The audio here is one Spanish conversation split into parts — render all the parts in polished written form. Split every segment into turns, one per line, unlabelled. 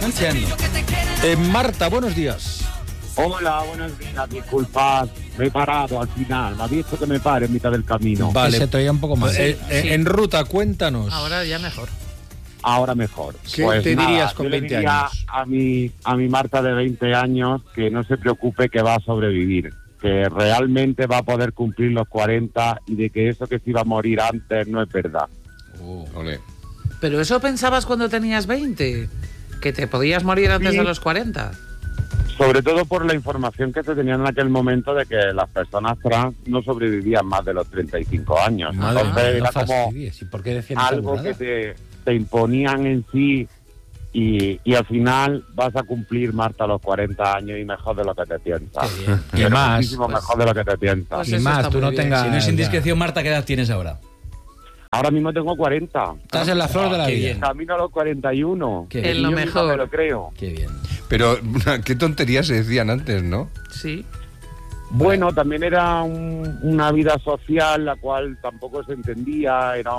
Entiendo. Marta, buenos días.
Hola, buenos días, disculpad, me he parado al final, me ha dicho que me pare en mitad del camino.
Vale,
se te oía un poco más.
Sí. En ruta, cuéntanos.
Ahora ya mejor.
Ahora mejor.
¿Qué te dirías con 20 años?
A mi Marta de 20 años que no se preocupe, que va a sobrevivir, que realmente va a poder cumplir los 40 y de que eso que se iba a morir antes no es verdad.
Ole.
Pero eso pensabas cuando tenías 20, que te podías morir antes de los 40.
Sobre todo por la información que se tenía en aquel momento de que las personas trans no sobrevivían más de los 35 años.
Madre
Entonces
mía,
era
no
como
fastidies. ¿Y por qué decían esa
algo
burrada?
que te imponían en sí y al final vas a cumplir, Marta, los 40 años y mejor de lo que te piensas.
Qué bien.
Y
Pero
más,
muchísimo
pues-
mejor de lo que te piensas.
Pues
y
eso
más,
está
tú
muy
no
bien.
tengas...
Si no es indiscreción, Marta, ¿qué edad tienes ahora?
Ahora mismo tengo 40.
Estás en la flor de la
qué
vida.
bien.
Camino a los 41.
Qué
En
bien.
lo
Yo mismo
mejor.
me lo creo.
Qué bien.
Pero qué tonterías se decían antes, ¿no?
Sí.
Bueno, también era una vida social la cual tampoco se entendía, era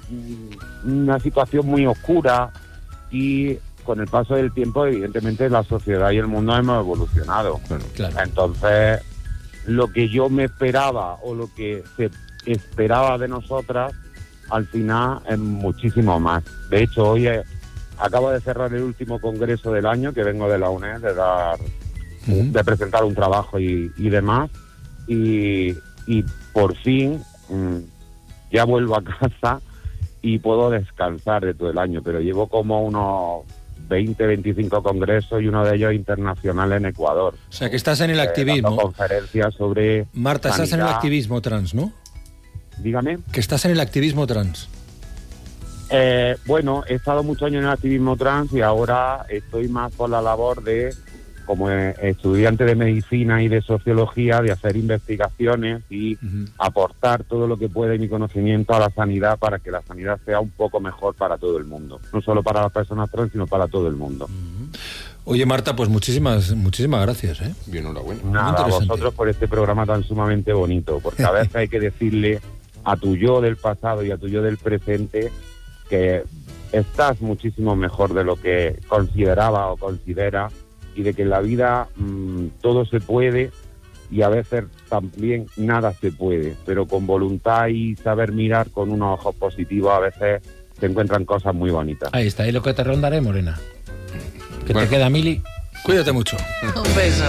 una situación muy oscura y con el paso del tiempo evidentemente la sociedad y el mundo hemos evolucionado.
Claro.
Entonces, lo que yo me esperaba o lo que se esperaba de nosotras, al final es muchísimo más. De hecho, hoy acabo de cerrar el último congreso del año, que vengo de la UNED, de presentar un trabajo y demás, y por fin ya vuelvo a casa y puedo descansar de todo el año, pero llevo como unos 20, 25 congresos y uno de ellos internacional en Ecuador.
O sea, que estás en el
Dando
activismo.
conferencias sobre
Marta, estás en el
sanidad.
activismo trans, ¿no?
Dígame.
Que estás en el activismo trans.
Bueno, he estado muchos años en el activismo trans y ahora estoy más por la labor de, como estudiante de medicina y de sociología, de hacer investigaciones y aportar todo lo que pueda y mi conocimiento a la sanidad para que la sanidad sea un poco mejor para todo el mundo. No solo para las personas trans, sino para todo el mundo.
Oye, Marta, pues muchísimas gracias, ¿eh?
Bien, enhorabuena.
Muy
Nada, a
interesante.
vosotros por este programa tan sumamente bonito, porque a veces hay que decirle a tu yo del pasado y a tu yo del presente que estás muchísimo mejor de lo que consideraba o considera y de que en la vida todo se puede y a veces también nada se puede, pero con voluntad y saber mirar con unos ojos positivos a veces se encuentran cosas muy bonitas.
Ahí está, y lo que te rondaré, Morena. Que
Bueno.
te queda, Mili.
Cuídate mucho.
Un beso.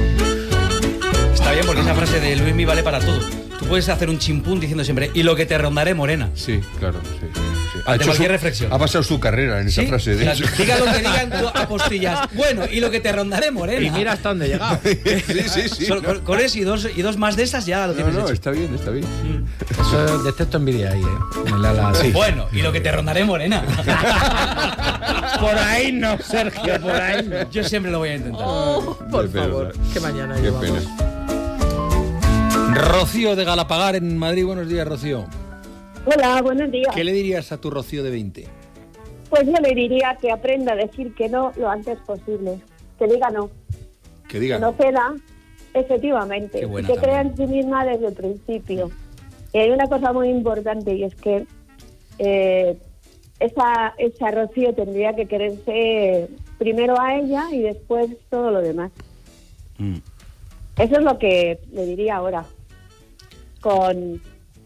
Está bien porque esa frase de Luismi vale para todo. Tú puedes hacer un chimpún diciendo siempre, y lo que te rondaré, morena.
Sí, claro, sí.
Ante cualquier reflexión.
Ha pasado su carrera en esa
¿Sí?
frase.
O sea,
De hecho.
diga lo que digan tú, apostillas. Bueno, y lo que te rondaré, morena.
Y mira hasta dónde he llegado.
Sí.
Solo con eso y dos más de esas ya lo tienes
No,
hecho.
está bien, está bien.
Eso detecto envidia ahí, ¿eh? En la sí.
Bueno, y lo que te rondaré, morena.
Por ahí no, Sergio, por ahí no.
Yo siempre lo voy a intentar.
Por
Qué pena,
favor, que mañana
Qué
llevamos.
pena.
Rocío de Galapagar en Madrid. Buenos días, Rocío.
Hola, buenos días.
¿Qué le dirías a tu Rocío de 20?
Pues yo le diría que aprenda a decir que no lo antes posible. Que diga no.
Que
Que
digan.
no ceda, efectivamente.
Qué
Y
buena
que crea
también.
en sí misma desde el principio. Y hay una cosa muy importante y es que esa Rocío tendría que quererse primero a ella y después todo lo demás. Eso es lo que le diría ahora. Con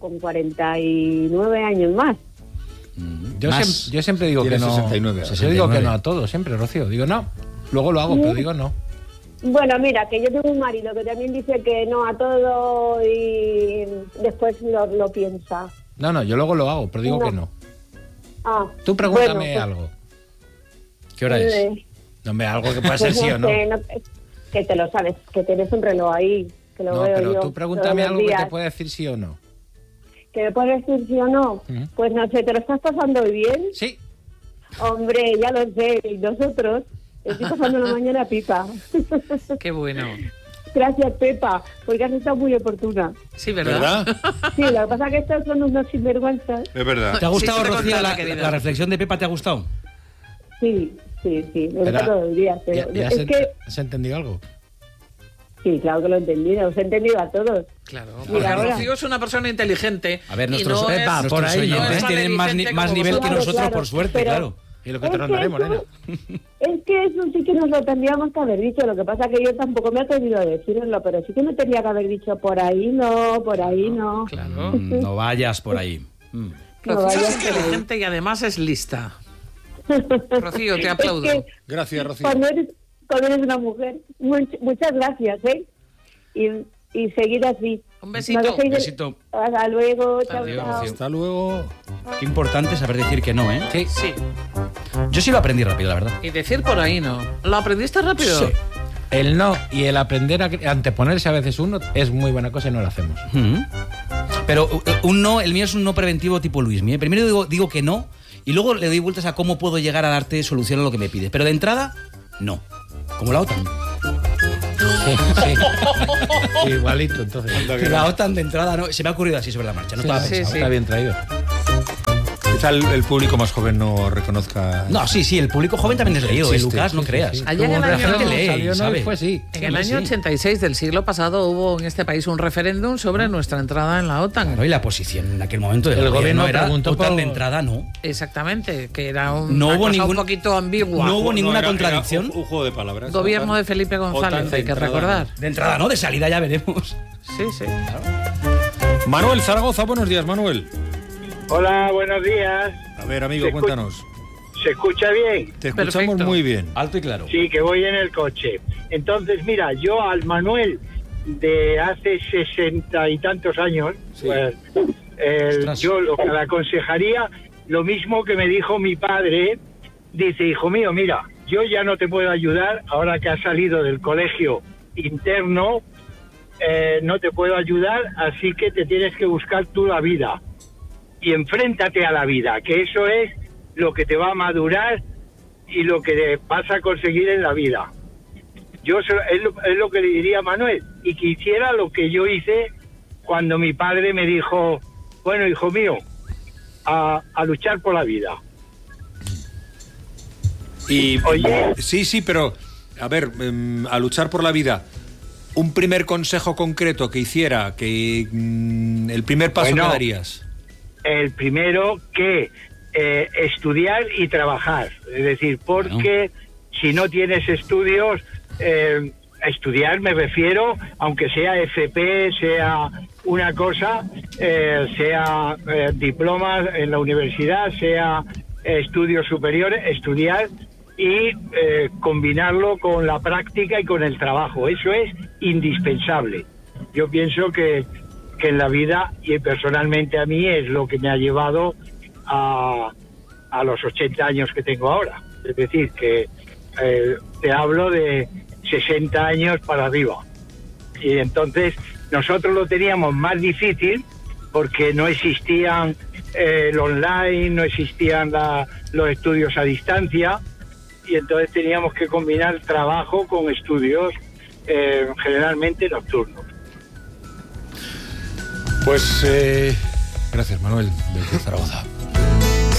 49 años más.
Yo siempre digo que
Tienes
no.
69.
Yo digo que no a todo, siempre, Rocío. Digo no. Luego lo hago, pero digo no.
Bueno, mira, que yo tengo un marido que también dice que no a todo y después lo piensa.
No, yo luego lo hago, pero digo
No.
que no.
Ah,
Tú pregúntame
bueno,
algo. ¿Qué hora es? No, hombre, algo que pueda ser
pues
sí o no.
sé, que te lo sabes, que tienes un reloj ahí, que lo
No,
veo
pero
yo
tú pregúntame
todos los
algo que te
días.
pueda decir sí o no.
¿Que me puedes decir sí o no?
Ujú.
Pues no sé, ¿te lo estás pasando bien?
Sí.
Hombre, ya lo sé, y nosotros estoy pasando la mañana pipa.
Qué bueno.
Gracias, Pepa, porque has estado muy oportuna.
Sí, ¿verdad?
Sí, lo que pasa es que estos son unos sinvergüenzas.
Es verdad.
¿Te ha gustado,
Sí, te
Rocío,
contaba,
la
querida.
reflexión de Pepa? ¿Te ha gustado?
Sí, me
Pero,
gusta todos los días, pero
¿Ya
es que...
has entendido algo?
Sí, claro que lo he entendido, os he entendido a todos.
Claro.
Mira,
Porque
ahora-
Rocío es una persona inteligente.
A ver,
y
nuestros,
no
Pepa,
es-
por ahí
no es
oyentes
tan
tienen más
inteligente
más
como
nivel que
vosotros.
nosotros,
Claro,
por suerte,
pero-
claro.
Y lo que te rondaremos, nena.
Es que eso sí que nos lo tendríamos que haber dicho. Lo que pasa que yo tampoco me he atrevido a decirlo, pero sí que me tenía que haber dicho por ahí no, por ahí no.
Claro.
No vayas por ahí.
No
Rocío
vayas
es
por ahí.
inteligente y además es lista. Rocío, te aplaudo.
Es que
Gracias, Rocío.
cuando eres una mujer, muchas gracias, ¿eh? Y seguir así.
Un besito.
No dejéis de-
Besito.
Hasta luego, chao,
Adiós,
chao.
Rocío.
Hasta luego.
Qué importante saber decir que no, ¿eh?
Sí.
Sí.
Yo sí lo aprendí rápido, la verdad.
Y decir por ahí no. ¿Lo aprendiste rápido?
Sí.
El no y el aprender a anteponerse a veces uno es muy buena cosa y no lo hacemos.
Pero un no, el mío es un no preventivo tipo Luismi. Primero digo que no y luego le doy vueltas a cómo puedo llegar a darte solución a lo que me pides. Pero de entrada, no. Como la OTAN.
Sí, sí. Igualito, entonces.
La OTAN de entrada no. Se me ha ocurrido así sobre la marcha. No estaba
Sí,
pensado.
sí.
Está bien traído.
Quizá el público más joven no reconozca.
No, sí, el público joven también es leído,
Existe,
Lucas, no
sí,
creas.
sí.
Allá en el
Como
año-
referéndum
lee,
salió, no,
sabe.
y fue sí.
En el año 86 del siglo pasado hubo en este país un referéndum sobre nuestra entrada en la OTAN.
Claro, y la posición en aquel momento del
El gobierno
era
preguntó
OTAN
por-
de entrada, no.
Exactamente, que era
No
una
hubo
cosa
ningún-
un poquito ambigua.
no hubo ninguna
era
contradicción.
un juego de palabras.
Gobierno
OTAN.
de Felipe González,
OTAN de
hay que
entrada,
recordar.
De entrada, ¿no? De salida ya veremos.
Sí, sí.
Manuel Zaragoza, buenos días, Manuel.
Hola, buenos días.
A ver, amigo,
Se escu-
cuéntanos.
¿Se escucha bien?
Te escuchamos
Perfecto.
muy bien.
Alto y claro.
Sí, que voy en el coche. Entonces, mira, yo al Manuel de hace 60 y tantos años,
Sí.
pues,
Ostras.
yo lo que le aconsejaría, lo mismo que me dijo mi padre, dice, hijo mío, mira, yo ya no te puedo ayudar, ahora que has salido del colegio interno, no te puedo ayudar, así que te tienes que buscar tú la vida. Y enfréntate a la vida, que eso es lo que te va a madurar y lo que vas a conseguir en la vida. Es lo que le diría a Manuel, y que hiciera lo que yo hice cuando mi padre me dijo, bueno, hijo mío, a luchar por la vida.
Y
Oye.
sí, pero a ver, a luchar por la vida. Un primer consejo concreto que hiciera, que el primer paso
Bueno.
que darías.
El primero, que estudiar y trabajar. Es decir, porque si no tienes estudios, estudiar me refiero, aunque sea FP, sea una cosa, sea diplomas en la universidad, sea estudios superiores, estudiar y combinarlo con la práctica y con el trabajo. Eso es indispensable. Yo pienso que en la vida, y personalmente a mí, es lo que me ha llevado a los 80 años que tengo ahora. Es decir, que te hablo de 60 años para arriba. Y entonces nosotros lo teníamos más difícil porque no existían el online, no existían los estudios a distancia, y entonces teníamos que combinar trabajo con estudios generalmente nocturnos.
Pues gracias, Manuel, desde Zaragoza.